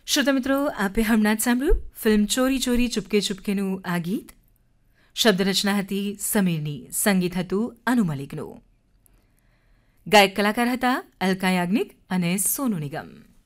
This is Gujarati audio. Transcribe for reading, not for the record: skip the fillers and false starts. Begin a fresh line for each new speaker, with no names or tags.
શ્રોતા મિત્રો, આપે હમણાં જ સાંભળ્યું ફિલ્મ ચોરી ચોરી ચુપકે ચુપકેનું આ ગીત. શબ્દરચના હતી સમીરની, સંગીત હતું અનુ મલિકનું. ગાયક કલાકાર હતા અલકા યાજ્ઞિક અને સોનુ નિગમ.